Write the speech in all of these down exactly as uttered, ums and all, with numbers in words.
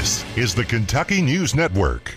This is the Kentucky News Network.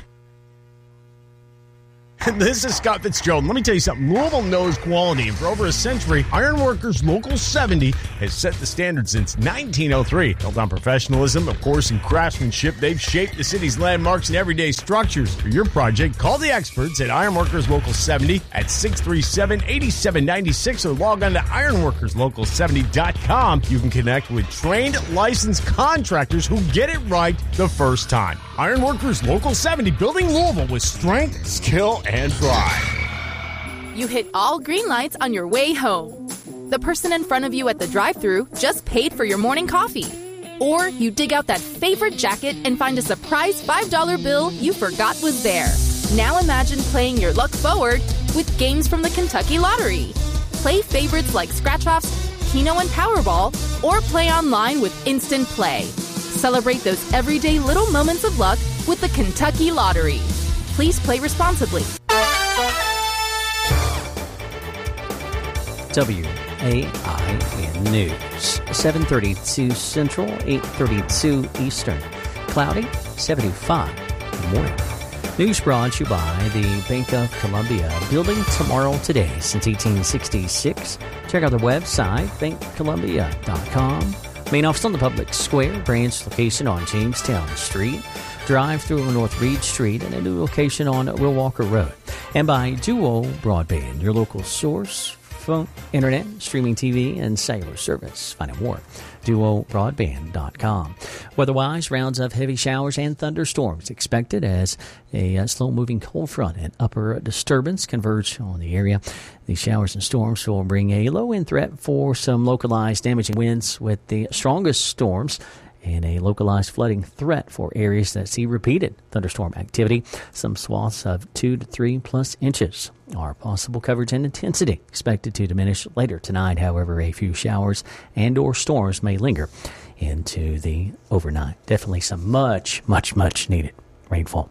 This is Scott Fitzgerald. Let me tell you something. Louisville knows quality, and for over a century, Ironworkers Local seventy has set the standard since nineteen oh three. Built on professionalism, of course, and craftsmanship, they've shaped the city's landmarks and everyday structures. For your project, call the experts at Ironworkers Local seventy at six three seven, eight seven nine six or log on to ironworkers local seventy dot com. You can connect with trained, licensed contractors who get it right the first time. Ironworkers Local seventy, building Louisville with strength, skill, and pride. You hit all green lights on your way home. The person in front of you at the drive-thru just paid for your morning coffee. Or you dig out that favorite jacket and find a surprise five dollar bill you forgot was there. Now imagine playing your luck forward with games from the Kentucky Lottery. Play favorites like Scratch-Offs, Keno, and Powerball, or play online with Instant Play. Celebrate those everyday little moments of luck with the Kentucky Lottery. Please play responsibly. W A I N News, seven thirty-two Central, eight thirty-two Eastern. Cloudy, seventy-five in the morning. News brought to you by the Bank of Columbia, building tomorrow today since eighteen sixty-six. Check out their website, bank columbia dot com. Main office on the Public Square, branch location on Jamestown Street. Drive through North Reed Street, and a new location on Will Walker Road. And by Duo Broadband, your local source, phone, internet, streaming T V, and cellular service. Find out more. duo broadband dot com. Weather-wise, rounds of heavy showers and thunderstorms expected as a uh, slow-moving cold front and upper disturbance converge on the area. These showers and storms will bring a low-end threat for some localized damaging winds, with the strongest storms and a localized flooding threat for areas that see repeated thunderstorm activity. Some swaths of two to three plus inches are possible. Coverage and intensity expected to diminish later tonight. However, a few showers and or storms may linger into the overnight. Definitely some much, much, much needed rainfall.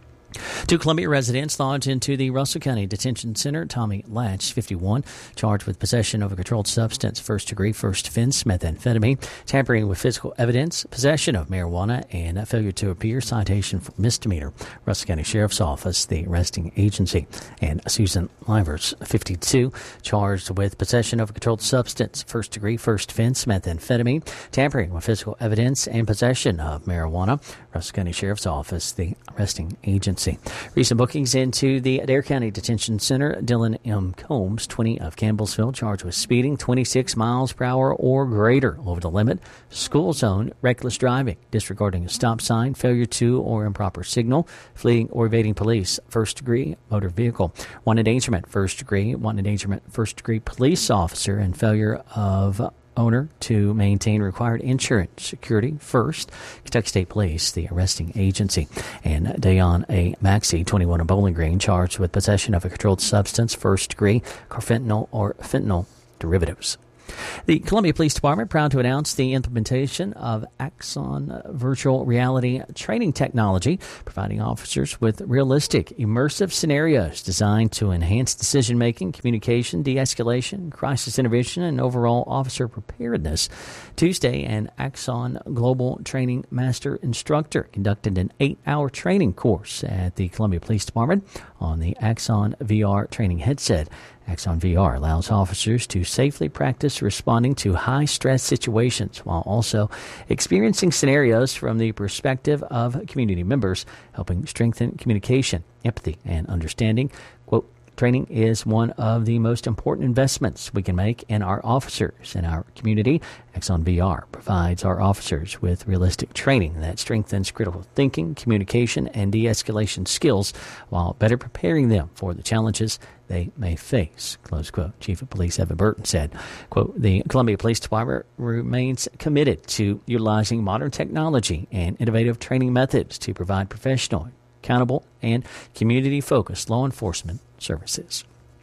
Two Columbia residents lodged into the Russell County Detention Center. Tommy Latch, fifty-one, charged with possession of a controlled substance, first degree, first offense, methamphetamine, tampering with physical evidence, possession of marijuana, and failure to appear, citation for misdemeanor. Russell County Sheriff's Office, the arresting agency. And Susan Livers, fifty-two, charged with possession of a controlled substance, first degree, first offense, methamphetamine, tampering with physical evidence, and possession of marijuana. Russell County Sheriff's Office, the arresting agency. Recent bookings into the Adair County Detention Center. Dylan M. Combs, twenty, of Campbellsville, charged with speeding twenty-six miles per hour or greater over the limit, school zone, reckless driving, disregarding a stop sign, failure to or improper signal, fleeing or evading police, first degree motor vehicle, one endangerment, first degree, one endangerment, first degree police officer, and failure of owner to maintain required insurance security, first. Kentucky State Police, the arresting agency. And Dayon A. Maxey, twenty-one, of Bowling Green, charged with possession of a controlled substance, first degree, carfentanil or fentanyl derivatives. The Columbia Police Department proud to announce the implementation of Axon virtual reality training technology, providing officers with realistic, immersive scenarios designed to enhance decision-making, communication, de-escalation, crisis intervention, and overall officer preparedness. Tuesday, an Axon Global Training Master Instructor conducted an eight-hour training course at the Columbia Police Department on the Axon V R training headset. Axon V R allows officers to safely practice responding to high-stress situations while also experiencing scenarios from the perspective of community members, helping strengthen communication, empathy, and understanding. Quote, training is one of the most important investments we can make in our officers and our community. Axon V R provides our officers with realistic training that strengthens critical thinking, communication, and de-escalation skills while better preparing them for the challenges they may face, close quote. Chief of Police Evan Burton said, quote, the Columbia Police Department remains committed to utilizing modern technology and innovative training methods to provide professional, accountable, and community-focused law enforcement services.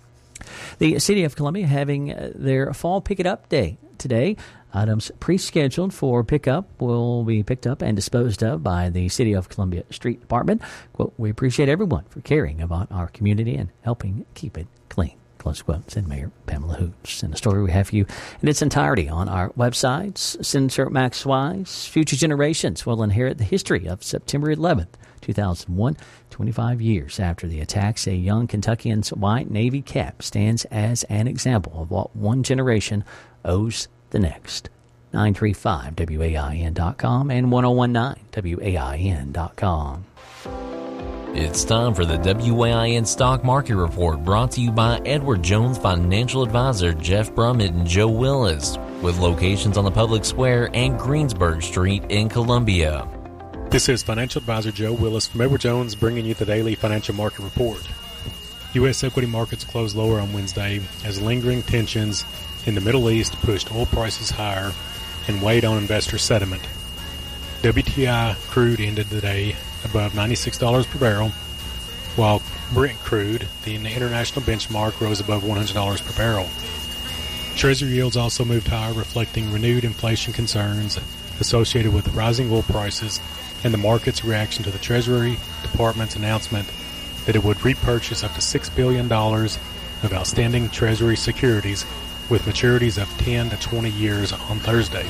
The City of Columbia having their Fall Pick It Up Day today. Items pre-scheduled for pickup will be picked up and disposed of by the City of Columbia Street Department. Quote, we appreciate everyone for caring about our community and helping keep it clean. Close quotes, and Mayor Pamela Hoots. And the story we have for you in its entirety on our websites. Senator Max Wise, future generations will inherit the history of September eleventh, two thousand one. twenty-five years after the attacks, a young Kentuckian's white Navy cap stands as an example of what one generation owes the next. nine three five W A I N dot com and one oh one nine W A I N dot com. It's time for the W A I N Stock Market Report, brought to you by Edward Jones Financial Advisor Jeff Brummett and Joe Willis, with locations on the Public Square and Greensburg Street in Columbia. This is Financial Advisor Joe Willis from Edward Jones, bringing you the daily financial market report. U S equity markets closed lower on Wednesday as lingering tensions in the Middle East pushed oil prices higher and weighed on investor sentiment. W T I crude ended the day above ninety-six dollars per barrel, while Brent crude, the international benchmark, rose above one hundred dollars per barrel. Treasury yields also moved higher, reflecting renewed inflation concerns associated with rising oil prices and the market's reaction to the Treasury Department's announcement that it would repurchase up to six billion dollars of outstanding Treasury securities with maturities of ten to twenty years on Thursday.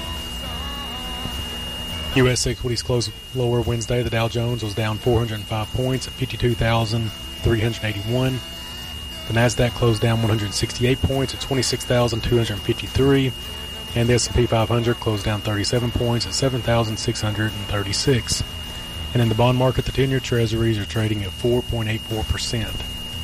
U S equities closed lower Wednesday. The Dow Jones was down four hundred five points at fifty-two thousand three hundred eighty-one. The Nasdaq closed down one hundred sixty-eight points at twenty-six thousand two hundred fifty-three. And the S and P five hundred closed down thirty-seven points at seven thousand six hundred thirty-six. And in the bond market, the ten-year treasuries are trading at four point eight four percent.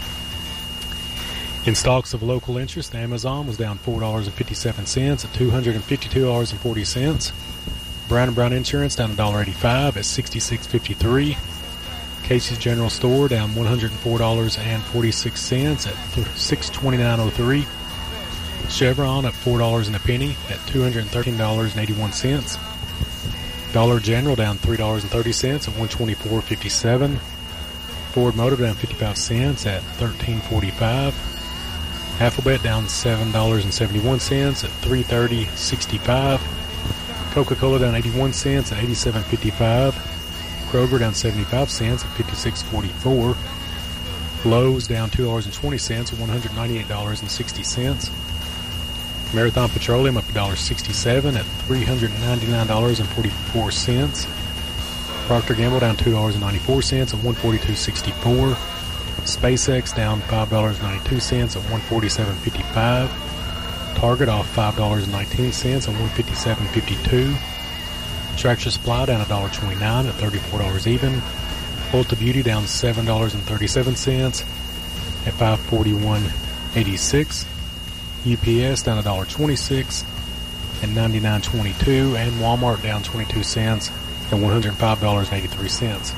In stocks of local interest, Amazon was down four dollars and fifty-seven cents at two hundred fifty-two dollars and forty cents. Brown and Brown Insurance down one dollar and eighty-five cents at sixty-six fifty-three. Casey's General Store down one hundred four dollars and forty-six cents at six twenty-nine oh three. Chevron at four dollars and a penny at two hundred thirteen dollars and eighty-one cents. Dollar General down three dollars and thirty cents at one twenty-four fifty-seven. Ford Motor down fifty-five cents at thirteen forty-five. Alphabet down seven dollars and seventy-one cents at three thirty sixty-five. Coca-Cola down eighty-one cents at eighty-seven fifty-five. Kroger down seventy-five cents at fifty-six forty-four. Lowe's down two dollars and twenty cents at one hundred ninety-eight dollars and sixty cents. Marathon Petroleum up one dollar and sixty-seven cents at three hundred ninety-nine dollars and forty-four cents. Procter and Gamble down two dollars and ninety-four cents at one forty-two sixty-four. SpaceX down five dollars and ninety-two cents at one forty-seven fifty-five. Target off five dollars and nineteen cents at one fifty-seven fifty-two. Tractor Supply down one dollar and twenty-nine cents at thirty-four dollars even. Ulta Beauty down seven dollars and thirty-seven cents at five forty-one eighty-six. U P S down one dollar and twenty-six cents at ninety-nine twenty-two, and Walmart down twenty-two cents at one hundred five dollars and eighty-three cents.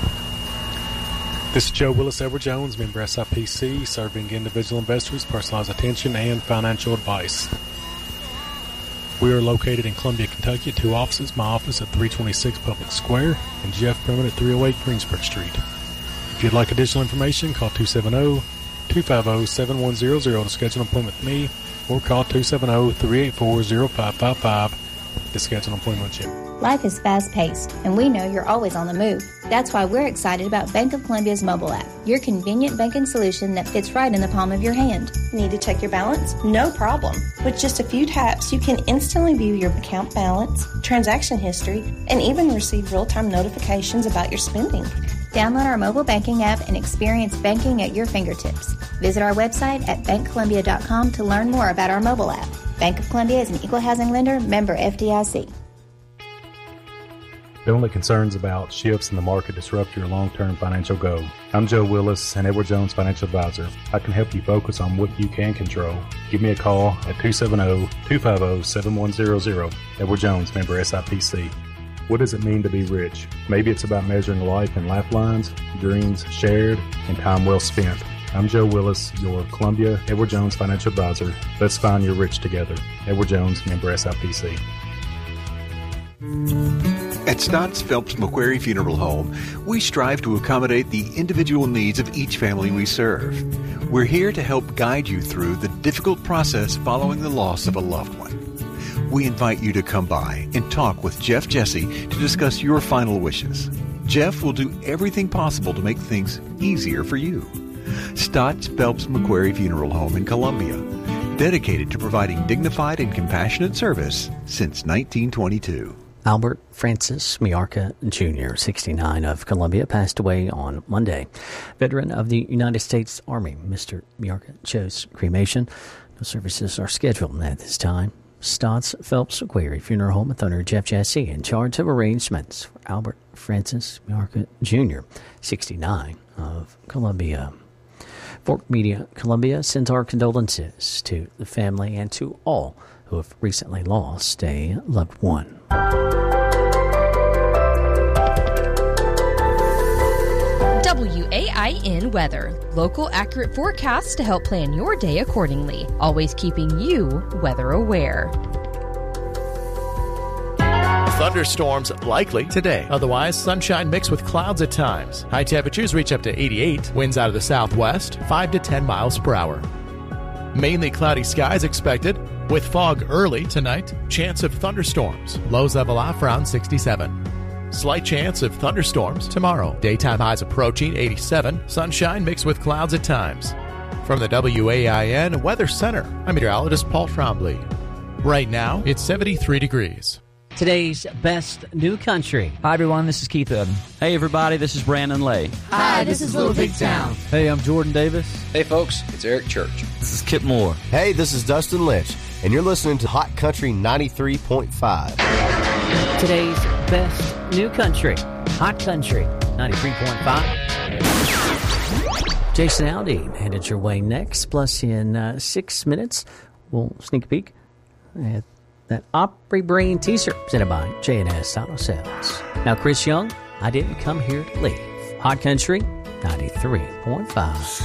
This is Joe Willis, Edward Jones, member S I P C, serving individual investors, personalized attention, and financial advice. We are located in Columbia, Kentucky at two offices. My office at three twenty-six Public Square and Jeff Brummett at three oh eight Greensburg Street. If you'd like additional information, call two seven zero, two five zero, seven one zero zero to schedule an appointment with me, or call two seven zero, three eight four, zero five five five to schedule an appointment with Jim. Life is fast-paced, and we know you're always on the move. That's why we're excited about Bank of Columbia's mobile app, your convenient banking solution that fits right in the palm of your hand. Need to check your balance? No problem. With just a few taps, you can instantly view your account balance, transaction history, and even receive real-time notifications about your spending. Download our mobile banking app and experience banking at your fingertips. Visit our website at bank columbia dot com to learn more about our mobile app. Bank of Columbia is an equal housing lender, member F D I C. Don't let concerns about shifts in the market disrupt your long-term financial goal. I'm Joe Willis, an Edward Jones Financial Advisor. I can help you focus on what you can control. Give me a call at two seven zero, two five zero, seven one zero zero. Edward Jones, member S I P C. What does it mean to be rich? Maybe it's about measuring life in lifelines, dreams shared, and time well spent. I'm Joe Willis, your Columbia Edward Jones Financial Advisor. Let's find your rich together. Edward Jones, member S I P C. At Stotts Phelps McQuarrie Funeral Home, we strive to accommodate the individual needs of each family we serve. We're here to help guide you through the difficult process following the loss of a loved one. We invite you to come by and talk with Jeff Jesse to discuss your final wishes. Jeff will do everything possible to make things easier for you. Stotts Phelps McQuarrie Funeral Home in Columbia, dedicated to providing dignified and compassionate service since nineteen twenty-two. Albert Francis Miarca Junior, sixty-nine, of Columbia, passed away on Monday. Veteran of the United States Army, Mister Miarca chose cremation. No services are scheduled at this time. Stotts Phelps McQuarrie Funeral Home with owner Jeff Jesse in charge of arrangements for Albert Francis Miarca Junior, sixty-nine, of Columbia. Fork Media Columbia sends our condolences to the family and to all who have recently lost a loved one. W A I N weather. Local accurate forecasts to help plan your day accordingly. Always keeping you weather aware. Thunderstorms likely today. Otherwise, sunshine mixed with clouds at times. High temperatures reach up to eighty-eight. Winds out of the southwest, five to ten miles per hour. Mainly cloudy skies expected, with fog early tonight. Chance of thunderstorms. Lows level off around sixty-seven. Slight chance of thunderstorms tomorrow. Daytime highs approaching eighty-seven. Sunshine mixed with clouds at times. From the W A I N Weather Center, I'm meteorologist Paul Trombley. Right now, it's seventy-three degrees. Today's best new country. Hi, everyone. This is Keith Urban. Hey, everybody. This is Brandon Lay. Hi, this is Little Big Town. Hey, I'm Jordan Davis. Hey, folks. It's Eric Church. This is Kip Moore. Hey, this is Dustin Lynch, and you're listening to Hot Country ninety-three point five. Today's best new country. Hot Country ninety-three point five. Jason Aldean headed your way next. Plus, in uh, six minutes, we'll sneak a peek at that Opry Brain teaser presented by J and S Auto Sales. Now, Chris Young, I didn't come here to leave. Hot Country ninety-three point five.